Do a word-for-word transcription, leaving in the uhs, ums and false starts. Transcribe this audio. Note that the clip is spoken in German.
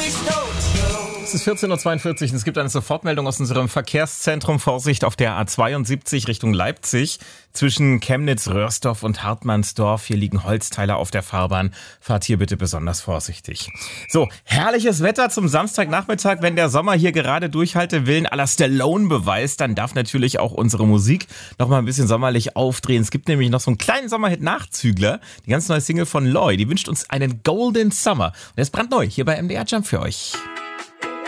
Es ist vierzehn Uhr zweiundvierzig und es gibt eine Sofortmeldung aus unserem Verkehrszentrum. Vorsicht auf der A zweiundsiebzig Richtung Leipzig zwischen Chemnitz, Röhrsdorf und Hartmannsdorf. Hier liegen Holzteile auf der Fahrbahn. Fahrt hier bitte besonders vorsichtig. So, herrliches Wetter zum Samstagnachmittag. Wenn der Sommer hier gerade Durchhaltewillen à la Stallone beweist, dann darf natürlich auch unsere Musik noch mal ein bisschen sommerlich aufdrehen. Es gibt nämlich noch so einen kleinen Sommerhit Nachzügler. Die ganz neue Single von Loy. Die wünscht uns einen Golden Summer. Und der ist brandneu hier bei M D R Jump für euch.